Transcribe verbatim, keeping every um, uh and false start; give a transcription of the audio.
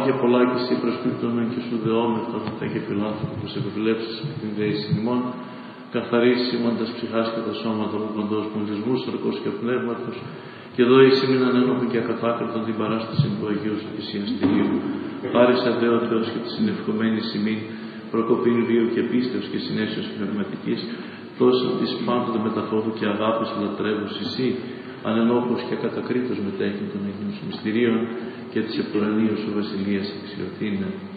και πολλά και εσύ προσπίπτωμεν και σου δεόμεθα αυτά και φιλάνθρωπο που σε επιβλέψεις την δέηση ημών, καθαρίσει ημών τας ψυχάς και τα σώματα από παντός μολυσμού, σαρκός και πνεύματος, και εδώ εις ημίν ανένοχο και ακαθάκριτον την παράσταση του Αγίου σου θυσιαστηρίου. Χάρισε δε ο Θεός και τη συνευχομένη ημίν, προκοπήν βίου και πίστεως και συνέσεως πνευματικής, δώσε της πάντοτε μεταφόδου και αγάπης λατρεύους εσύ, ανενόχος και ακατακρίτως μετέχει των Αγίων σου μυστηρίων και της επουρανίου σου βασιλείας αξιοθήνε.